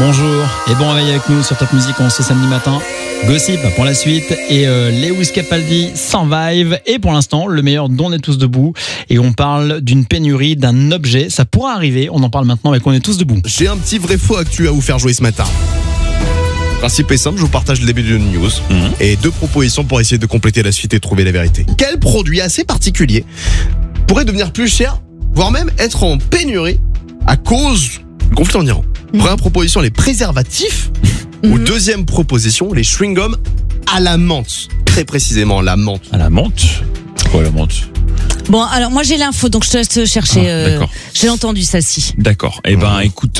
Bonjour et bon réveil avec nous sur Top Music en ce samedi matin. Gossip pour la suite et Lewis Capaldi Survive. Et pour l'instant, le meilleur dont on est tous debout. Et on parle d'une pénurie d'un objet. Ça pourra arriver, on en parle maintenant avec On est tous debout. J'ai un petit vrai faux actu à vous faire jouer ce matin. Le principe est simple, je vous partage le début d'une news et 2 propositions pour essayer de compléter la suite et trouver la vérité. Quel produit assez particulier pourrait devenir plus cher, voire même être en pénurie à cause du conflit en Iran? Première proposition, les préservatifs. Ou deuxième proposition, les chewing-gums à la menthe. Très précisément, la menthe. À la menthe? Quoi la menthe? Bon, alors moi j'ai l'info, donc je te laisse chercher. D'accord. J'ai entendu celle-ci. D'accord. Eh ben, écoute,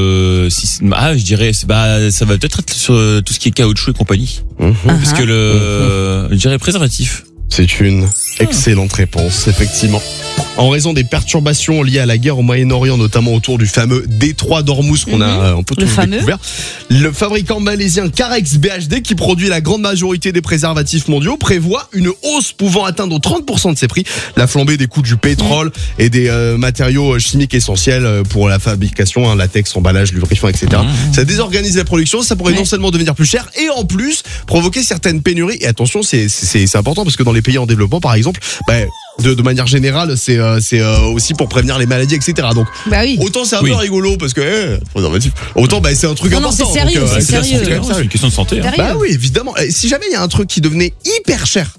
je dirais, ça va peut-être être sur tout ce qui est caoutchouc et compagnie. Parce que je dirais préservatif. C'est une excellente réponse, effectivement. En raison des perturbations liées à la guerre au Moyen-Orient, notamment autour du fameux détroit d'Ormuz qu'on a un peu tous découvert, le fabricant malaisien Carex BHD, qui produit la grande majorité des préservatifs mondiaux, prévoit une hausse pouvant atteindre 30% de ses prix. La flambée des coûts du pétrole et des matériaux chimiques essentiels pour la fabrication, latex, emballage, lubrifiant, etc. Ça désorganise la production, ça pourrait non seulement devenir plus cher et en plus provoquer certaines pénuries. Et attention, c'est important parce que dans les pays en développement, par exemple, de manière générale, c'est aussi pour prévenir les maladies, etc. Donc, autant c'est un peu rigolo parce que autant c'est un truc important. Non, c'est sérieux, donc, c'est sérieux. C'est une question de santé. Bah oui, évidemment. Si jamais il y a un truc qui devenait hyper cher,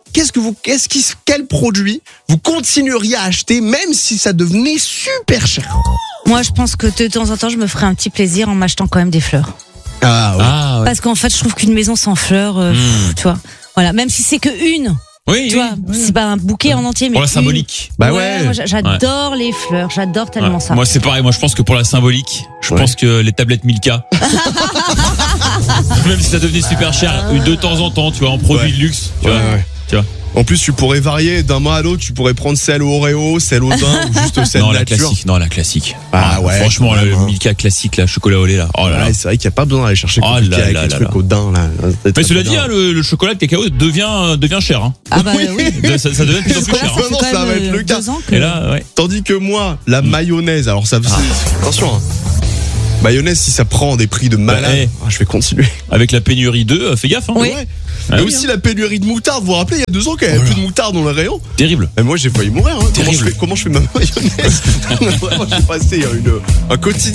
quel produit vous continueriez à acheter même si ça devenait super cher? Moi, je pense que de temps en temps, je me ferais un petit plaisir en m'achetant quand même des fleurs. Ah ouais. Parce qu'en fait, je trouve qu'une maison sans fleurs, tu vois, voilà, même si c'est que une. Tu vois, c'est pas un bouquet en entier, mais pour la symbolique. Moi, j'adore les fleurs, j'adore tellement ça. Moi, c'est pareil. Moi, je pense que pour la symbolique, je pense que les tablettes Milka, même si ça devenait super cher, de temps en temps, tu vois, en produit de luxe, tu vois. En plus, tu pourrais varier d'un mois à l'autre. Tu pourrais prendre celle au Oreo, celle au daim ou juste celle nature. La classique. Franchement, le Milka classique, là, chocolat au lait, là. Oh là là. C'est vrai qu'il n'y a pas besoin d'aller chercher avec les trucs au daim, là. Mais cela dit, le chocolat de cacao devient cher. Hein. Ah bah oui. Ça devient de plus en plus cher. Ça va être le cas. Et là, Tandis que moi, la mayonnaise, alors ça, attention, hein. Mayonnaise, si ça prend des prix de malade, je vais continuer. Avec la pénurie 2, fais gaffe. Hein. Oui. Et aussi la pénurie de moutarde. Vous vous rappelez, il y a 2 ans qu'il n'y avait plus de moutarde dans le rayon. Terrible. Et moi, j'ai failli mourir. Hein. Comment je fais ma mayonnaise? Moi, j'ai passé un quotidien.